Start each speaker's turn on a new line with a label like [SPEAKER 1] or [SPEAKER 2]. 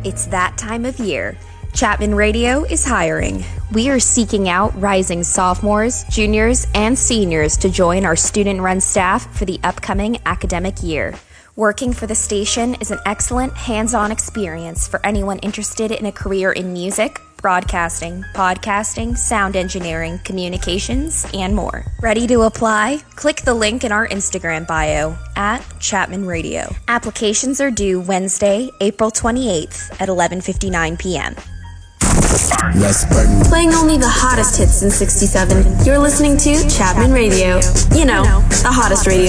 [SPEAKER 1] It's that time of year. Chapman Radio is hiring. We are seeking out rising sophomores, juniors, and seniors to join our student-run staff for the upcoming academic year. Working for the station is an excellent hands-on experience for anyone interested in a career in music, broadcasting, podcasting, sound engineering, communications, and more. Ready to apply? Click the link in our Instagram bio at Chapman Radio. Applications are due Wednesday, April 28th at 11:59 p.m.
[SPEAKER 2] Playing only the hottest hits in 67. You're listening to Chapman Radio. You know, the hottest radio